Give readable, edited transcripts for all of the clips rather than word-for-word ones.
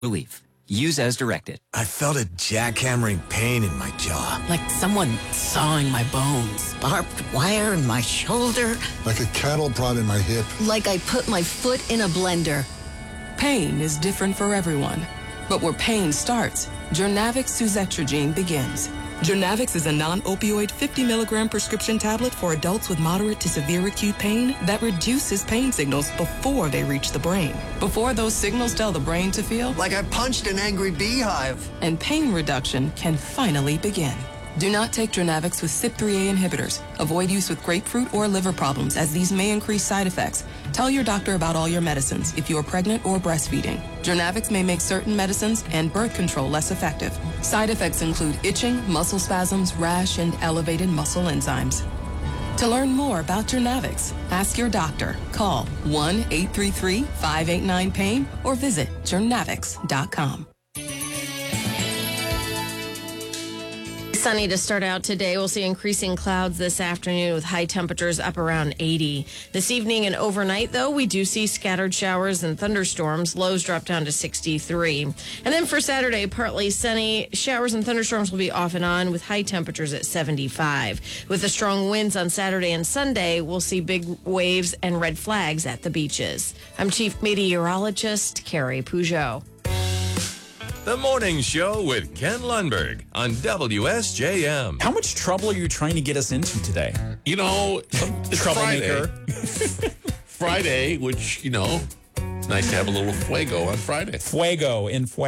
Relief. Use as directed. I felt a jackhammering pain in my jaw. Like someone sawing my bones. Barbed wire in my shoulder. Like a cattle prod in my hip. Like I put my foot in a blender. Pain is different for everyone. But where pain starts, Journavx suzetrigine begins. Journavx is a non-opioid 50-milligram prescription tablet for adults with moderate to severe acute pain that reduces pain signals before they reach the brain. Before those signals tell the brain to feel Like I punched an angry beehive. and pain reduction can finally begin. Do not take Journavx with CYP3A inhibitors. Avoid use with grapefruit or liver problems, as these may increase side effects. Tell your doctor about all your medicines if you are pregnant or breastfeeding. Journavx may make certain medicines and birth control less effective. Side effects include itching, muscle spasms, rash, and elevated muscle enzymes. To learn more about Journavx, ask your doctor. Call 1-833-589-PAIN or visit journavx.com. Sunny to start out today. We'll see increasing clouds this afternoon with high temperatures up around 80. This evening and overnight, though, we do see scattered showers and thunderstorms. Lows drop down to 63. And then for Saturday, partly sunny. Showers and thunderstorms will be off and on with high temperatures at 75. With the strong winds on Saturday and Sunday, we'll see big waves and red flags at the beaches. I'm Chief Meteorologist Carrie Peugeot. The Morning Show with Ken Lundberg on WSJM. How much trouble are you trying to get us into today? You know, it's Troublemaker. Friday, which, you know, nice to have a little fuego on Friday. Fuego.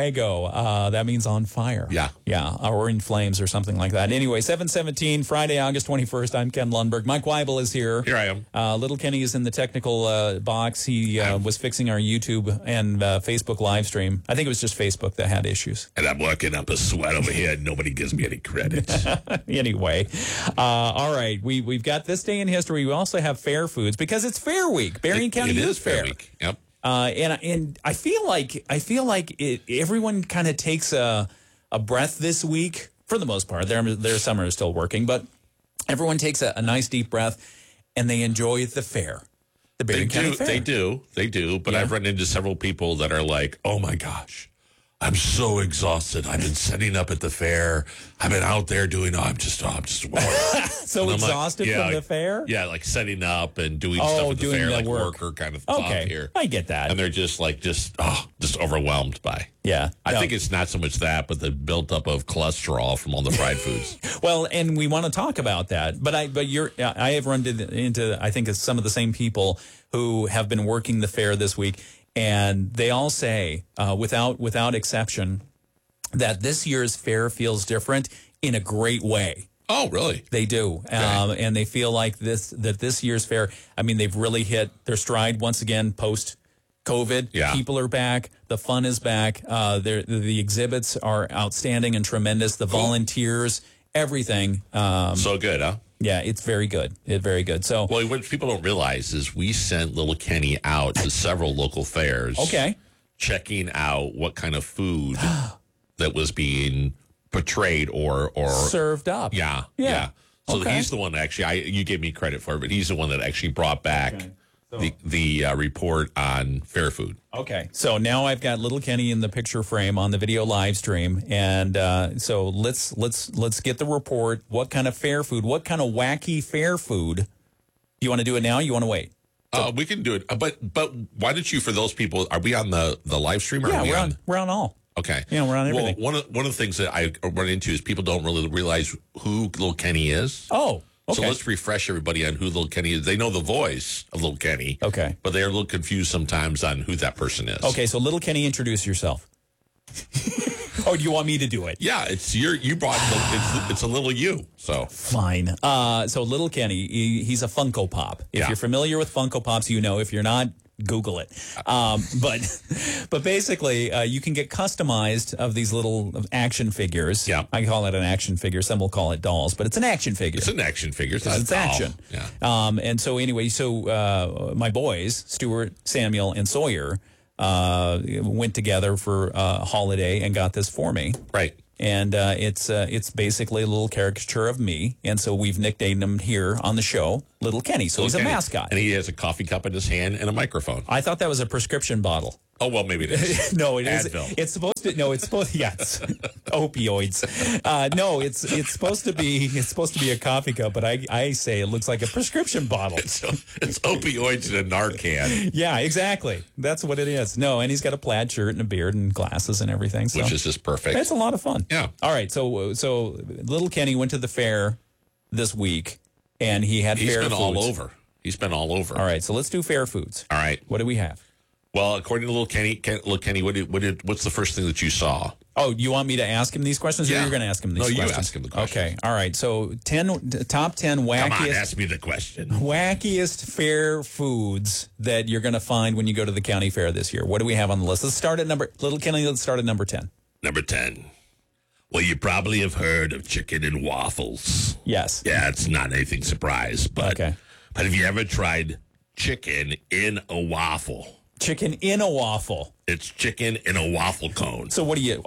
That means on fire. Yeah. Yeah, or in flames or something like that. Anyway, 7:17, Friday, August 21st. I'm Ken Lundberg. Mike Weibel is here. Here I am. Little Kenny is in the technical box. He was fixing our YouTube and Facebook live stream. I think it was just Facebook that had issues. And I'm working up a sweat over here, and nobody gives me any credit. Anyway, all right. We've got this day in history. We also have fair foods because it's Fair Week. Berrien County It is is Fair Week. Yep. And I feel like everyone kind of takes a breath this week for the most part. Their summer is still working, but everyone takes a nice deep breath and they enjoy the fair. The Berrien County Fair. They do. But Yeah. I've run into several people that are like, "Oh my gosh, I'm so exhausted. I've been setting up at the fair. I've been out there doing. I'm just So And I'm exhausted like, from the fair. Yeah, like setting up and doing stuff at the doing fair, the like work. worker kind of Okay, stuff here. I get that. And they're just overwhelmed by. Yeah, I no. think it's not so much that, but the buildup of cholesterol from all the fried foods. Well, and we want to talk about that, but I have run into I think it's some of the same people who have been working the fair this week, and they all say without exception that this year's fair feels different in a great way. Oh, really? They do, Okay. and they feel like this year's fair. I mean, they've really hit their stride once again post COVID. Yeah. People are back. The fun is back. The exhibits are outstanding and tremendous. The volunteers, everything. So good, huh? Yeah, it's very good. It's very good. So, Well, what people don't realize is we sent little Kenny out to several local fairs. okay. Checking out what kind of food that was being portrayed or Served up. Yeah. So Okay. he's the one that actually, you gave me credit for it, but he's the one that actually brought back the report on fair food. Okay. So now I've got little Kenny in the picture frame on the video live stream, and so let's get the report. What kind of fair food? What kind of wacky fair food? You want to do it now? Or you want to wait? We can do it, but why don't you? For those people, are we on the live stream? Or Yeah, are we we're on all. Okay. Yeah, we're on everything. Well, one of the things that I run into is people don't really realize who Little Kenny is. Oh. Okay. So let's refresh everybody on who Little Kenny is. They know the voice of Little Kenny. Okay. But they're a little confused sometimes on who that person is. Okay, so little Kenny, introduce yourself. Oh, do you want me to do it? Yeah, it's it's a little you. So Fine. So little Kenny, he's a Funko Pop. If Yeah. you're familiar with Funko Pops, you know. If you're not, Google it. But basically, you can get customized of these little action figures. Yeah. I call it an action figure. Some will call it dolls, but it's an action figure. it's an action figure. It's not It's a doll. action. Yeah. And so anyway, my boys, Stuart, Samuel, and Sawyer, went together for a holiday and got this for me. Right. And it's basically a little caricature of me. And so we've nicknamed him here on the show Little Kenny. So he's a Kenny. mascot. And he has a coffee cup in his hand and a microphone. I thought that was a prescription bottle. Oh, well, maybe it is. No, it is. Advil. It's supposed to. No, it's supposed. Yeah, it's opioids. No, it's supposed to be. It's supposed to be a coffee cup, but I say it looks like a prescription bottle. It's opioids in a Narcan. Yeah, exactly. That's what it is. No, and he's got a plaid shirt and a beard and glasses and everything. So Which is just perfect. it's a lot of fun. Yeah. All right. So little Kenny went to the fair this week, and he had He's fair been foods. all over. He's been all over. All right. So let's do fair foods. All right. What do we have? Well, according to little Kenny, what's the first thing that you saw? Oh, you want me to ask him these questions, or Yeah. you're going to ask him these No, you questions? ask him the questions. Okay. All right. So top 10 wackiest. Come on, ask me the question. Wackiest fair foods that you're going to find when you go to the county fair this year. What do we have on the list? Let's start at little Kenny. Let's start at number 10. Number 10. Well, you probably have heard of chicken and waffles. Yes. Yeah, it's not anything surprise, but Okay. But have you ever tried chicken in a waffle? Chicken in a waffle. It's chicken in a waffle cone. So what do you?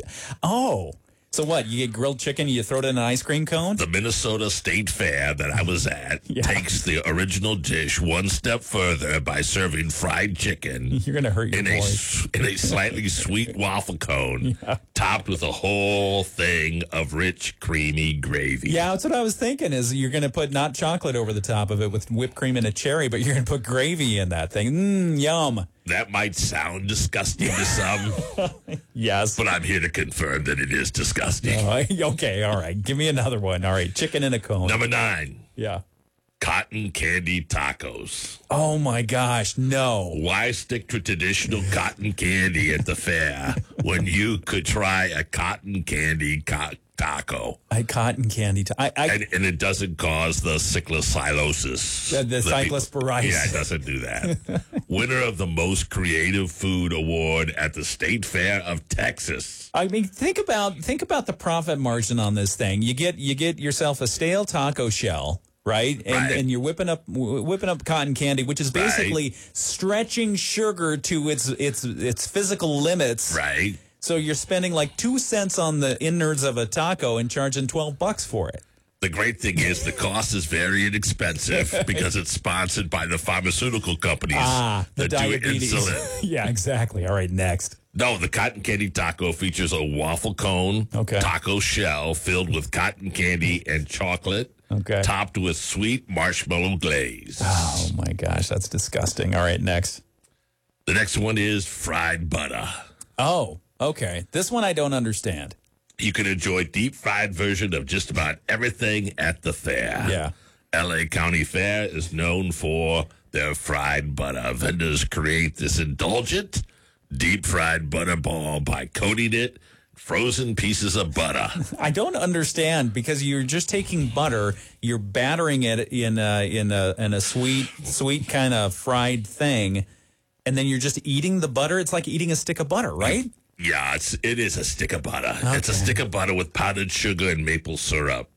Oh. So what? You get grilled chicken. You throw it in an ice cream cone. The Minnesota State Fair that I was at takes the original dish one step further by serving fried chicken. You're going to hurt your voice. In a slightly sweet waffle cone, topped with a whole thing of rich, creamy gravy. Yeah, that's what I was thinking. Is you're going to put not chocolate over the top of it with whipped cream and a cherry, but you're going to put gravy in that thing. Yum. That might sound disgusting to some, Yes. but I'm here to confirm that it is disgusting. Okay. All right. Give me another one. All right. Chicken in a cone. Number 9, Yeah. cotton candy tacos. Oh my gosh. No. Why stick to traditional cotton candy at the fair when you could try a cotton candy taco? Cotton candy. And it doesn't cause the cyclocylosis. The cyclosporitis. Yeah, it doesn't do that. Winner of the most creative food award at the State Fair of Texas. I mean, think about the profit margin on this thing. You get yourself a stale taco shell, right? And you're whipping up cotton candy, which is basically stretching sugar to its physical limits. Right. So you're spending like 2 cents on the innards of a taco and charging $12 for it. The great thing is the cost is very inexpensive because it's sponsored by the pharmaceutical companies The that diabetes. do insulin. Yeah, exactly. All right, next. No, the cotton candy taco features a waffle cone, taco shell filled with cotton candy and chocolate, topped with sweet marshmallow glaze. Oh my gosh, that's disgusting. All right, next. The next one is fried butter. Oh, okay. This one I don't understand. You can enjoy deep fried version of just about everything at the fair. Yeah. LA County Fair is known for their fried butter. Vendors create this indulgent deep fried butter ball by coating it in frozen pieces of butter. I don't understand because you're just taking butter, you're battering it in a sweet kind of fried thing, and then you're just eating the butter. It's like eating a stick of butter, right? Yeah, it is a stick of butter. Okay. It's a stick of butter with powdered sugar and maple syrup.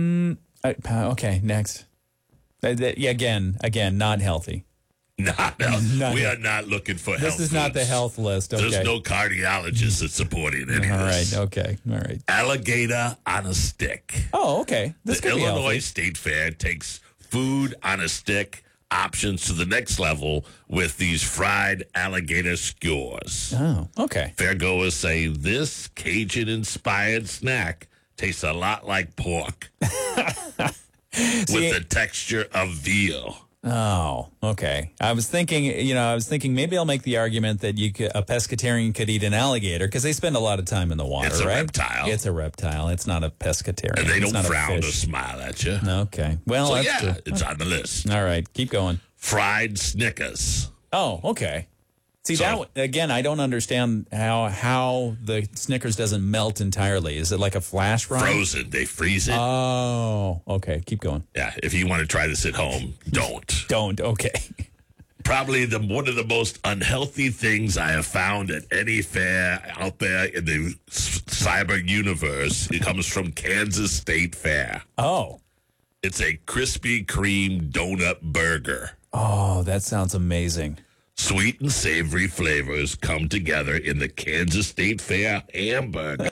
Okay, next. Again, not healthy. Not we are not looking for health. This is not the health list. Okay. There's no cardiologist that's supporting any All of this. right, okay, all right. Alligator on a stick. Oh, okay. This The could be Illinois healthy. State Fair takes food on a stick options to the next level with these fried alligator skewers. Oh, okay. Fairgoers say this Cajun-inspired snack tastes a lot like pork with the texture of veal. Oh, okay. I was thinking maybe I'll make the argument that a pescatarian could eat an alligator because they spend a lot of time in the water, It's a right? reptile. It's a reptile. It's not a pescatarian. And they It's don't not a frown or fish. smile at you. Okay. Well, So, that's yeah, true. it's on the list. All right. Keep going. Fried Snickers. Oh, okay. See, that again, I don't understand how the Snickers doesn't melt entirely. Is it like a flash fry? Frozen. They freeze it. Oh, okay. Keep going. Yeah, if you want to try this at home, don't. Don't. Okay. Probably one of the most unhealthy things I have found at any fair out there in the cyber universe. It comes from Kansas State Fair. Oh. It's a Krispy Kreme donut burger. Oh, that sounds amazing. Sweet and savory flavors come together in the Kansas State Fair hamburger.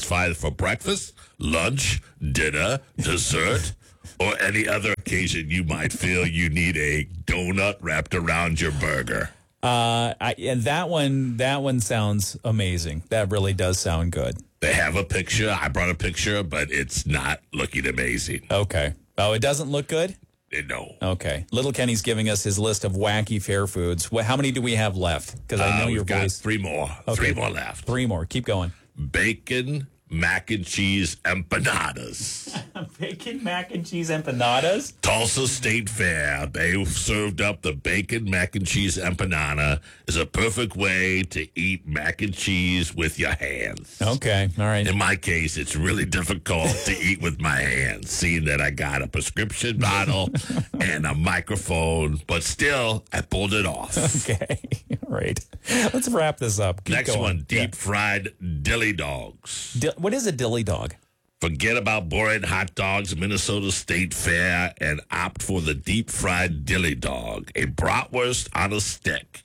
satisfy for breakfast, lunch, dinner, dessert, or any other occasion you might feel you need a donut wrapped around your burger. And that one sounds amazing. That really does sound good. They have a picture. I brought a picture, but it's not looking amazing. Okay. Oh, it doesn't look good? No. Okay. Little Kenny's giving us his list of wacky fair foods. How many do we have left? Because I know your got voice. 3 more. Okay. 3 more left. 3 more. Keep going. Bacon, mac and cheese empanadas. Bacon, mac and cheese empanadas? Tulsa State Fair. They served up the bacon, mac and cheese empanada. Is a perfect way to eat mac and cheese with your hands. Okay. All right. In my case, it's really difficult to eat with my hands, seeing that I got a prescription bottle and a microphone, but still, I pulled it off. Okay. All right. Let's wrap this up. Keep Next going. one, deep fried dilly dogs. What is a dilly dog? Forget about boring hot dogs, Minnesota State Fair, and opt for the deep fried dilly dog, a bratwurst on a stick.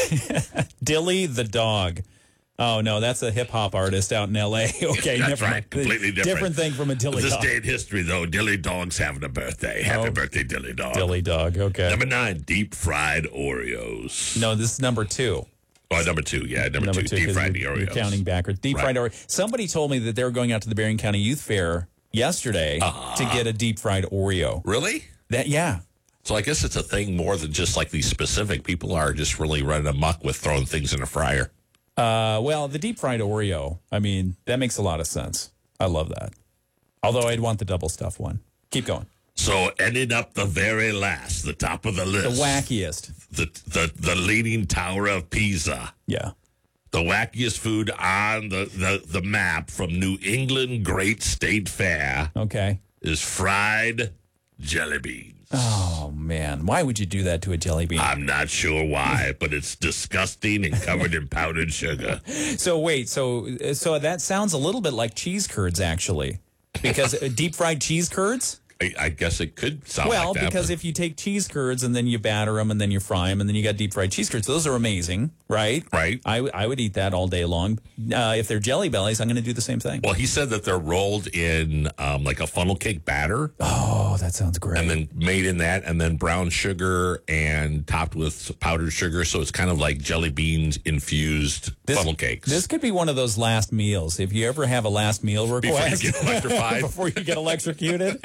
Dilly the dog. Oh, no, that's a hip-hop artist out in L.A. Okay, That's never right, mind. completely different. Different thing from a dilly This dog. day in history, though, dilly dog's having a birthday. Happy birthday, dilly dog. Dilly dog, okay. Number 9, deep fried Oreos. No, this is number 2. Oh, number 2, yeah, number 2, deep 'cause fried you're Oreos. counting backwards. Deep fried Oreo. Somebody told me that they were going out to the Berrien County Youth Fair yesterday to get a deep fried Oreo. Really? Yeah. So I guess it's a thing more than just like these specific people are just really running amok with throwing things in a fryer. Well, the deep fried Oreo, I mean, that makes a lot of sense. I love that. Although I'd want the double stuffed one. Keep going. So ending up the very last, the top of the list. The wackiest. The Leaning Tower of Pisa. Yeah. The wackiest food on the map from New England Great State Fair. Okay. Is fried jelly beans. Oh, man. Why would you do that to a jelly bean? I'm not sure why, but it's disgusting and covered in powdered sugar. So wait, so that sounds a little bit like cheese curds, actually. Because deep fried cheese curds? I guess it could sound like that. Well, because if you take cheese curds and then you batter them and then you fry them and then you got deep fried cheese curds, those are amazing, right? Right. I would eat that all day long. If they're Jelly Bellies, I'm going to do the same thing. Well, he said that they're rolled in like a funnel cake batter. Oh, that sounds great. And then made in that, and then brown sugar and topped with powdered sugar. So it's kind of like jelly beans infused funnel cakes. This could be one of those last meals. If you ever have a last meal request. Before you get electrified. Before you get electrocuted.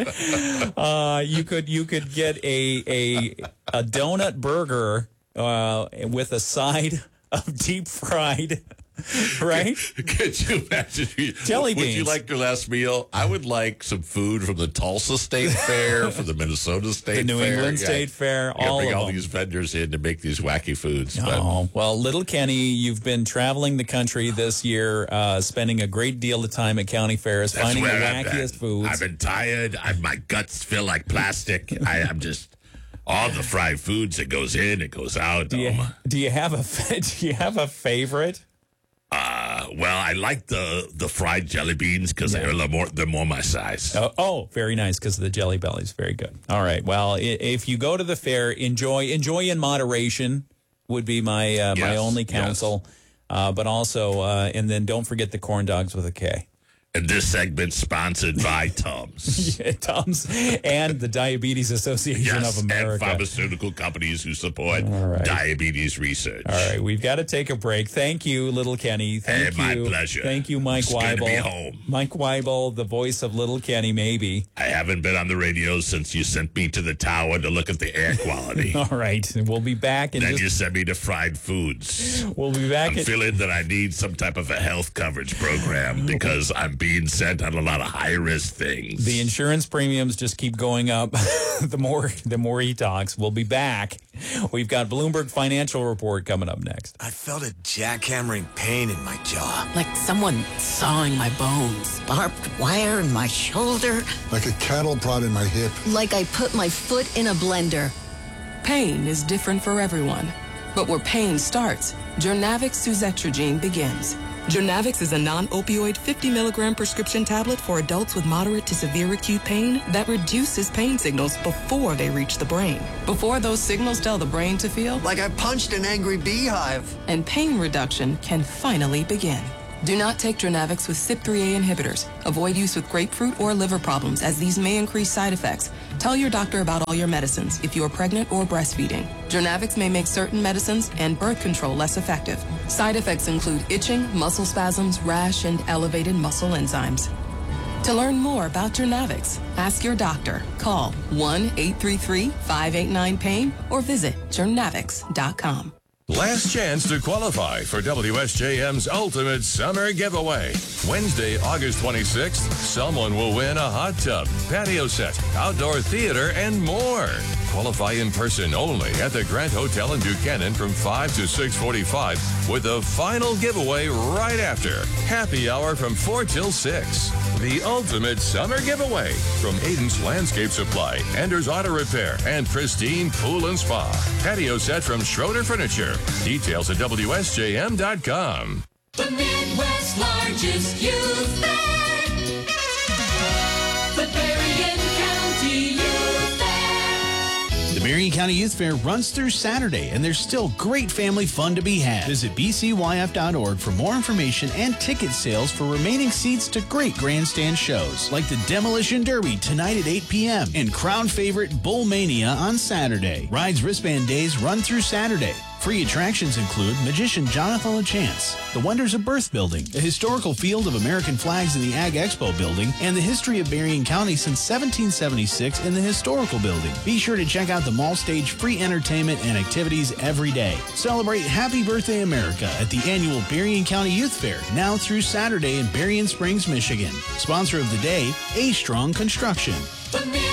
You could get a donut burger with a side of deep fried, right? Could you imagine? Jelly Would you beans. like your last meal? I would like some food from the Tulsa State Fair, from the Minnesota State The New Fair. England State Fair, You all bring of all them. these vendors in to make these wacky foods. but- Oh, well, little Kenny, you've been traveling the country this year, spending a great deal of time at county fairs, That's finding the where I've wackiest been. foods. I've been tired. My guts feel like plastic. I'm just all the fried foods that goes in, it goes out. Do you have a favorite? Well, I like the fried jelly beans because they're more my size. Oh, very nice because the Jelly Bellies, very good. All right, well, if you go to the fair, enjoy in moderation would be my my only counsel. But also, and then don't forget the corn dogs with a K. And this segment sponsored by Tums. Tums and the Diabetes Association Yes, of America. and pharmaceutical companies who support diabetes research. All right, we've got to take a break. Thank you, Little Kenny. Thank Hey, you. my pleasure. Thank you, Mike It's good to Weibel. be home. Mike Weibel, the voice of Little Kenny, maybe. I haven't been on the radio since you sent me to the tower to look at the air quality. All right, we'll be back. Then you sent me to fried foods. We'll be back. I'm feeling that I need some type of a health coverage program because I'm being sent on a lot of high-risk things. The insurance premiums just keep going up. the more he talks. We'll be back. We've got Bloomberg Financial Report coming up next. I felt a jackhammering pain in my jaw. Like someone sawing my bones. Barbed wire in my shoulder. Like a cattle prod in my hip. Like I put my foot in a blender. Pain is different for everyone. But where pain starts, Jernavix suzetrigine begins. Jernavix is a non-opioid 50-milligram prescription tablet for adults with moderate to severe acute pain that reduces pain signals before they reach the brain. Before those signals tell the brain to feel, Like I punched an angry beehive. and pain reduction can finally begin. Do not take Dronavix with CYP3A inhibitors. Avoid use with grapefruit or liver problems, as these may increase side effects. Tell your doctor about all your medicines if you are pregnant or breastfeeding. Dronavix may make certain medicines and birth control less effective. Side effects include itching, muscle spasms, rash, and elevated muscle enzymes. To learn more about Dronavix, ask your doctor. Call 1-833-589-PAIN or visit Dronavix.com. Last chance to qualify for WSJM's Ultimate Summer Giveaway. Wednesday, August 26th, someone will win a hot tub, patio set, outdoor theater, and more. Qualify in person only at the Grant Hotel in Buchanan from 5 to 6:45 with the final giveaway right after. Happy hour from 4 till 6. The Ultimate Summer Giveaway from Aiden's Landscape Supply, Ender's Auto Repair, and Pristine Pool and Spa. Patio set from Schroeder Furniture. Details at WSJM.com. The Midwest's largest youth fair. The Berrien County Youth Fair. The Berrien County Youth Fair runs through Saturday, and there's still great family fun to be had. Visit bcyf.org for more information and ticket sales for remaining seats to great grandstand shows, like the Demolition Derby tonight at 8 p.m. and crowd favorite Bull Mania on Saturday. Rides Wristband Days run through Saturday. Free attractions include Magician Jonathan LaChance, the Wonders of Birth Building, the historical Field of American Flags in the Ag Expo Building, and the history of Berrien County since 1776 in the Historical Building. Be sure to check out the mall stage free entertainment and activities every day. Celebrate Happy Birthday America at the annual Berrien County Youth Fair, now through Saturday in Berrien Springs, Michigan. Sponsor of the day, A Strong Construction. The